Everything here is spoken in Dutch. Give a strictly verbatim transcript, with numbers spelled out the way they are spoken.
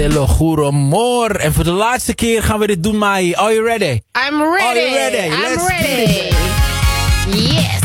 Hello, goedemorgen. En voor de laatste keer gaan we dit doen, Mai. Are you ready? I'm ready. Are you ready? I'm Let's ready. do it. Yes.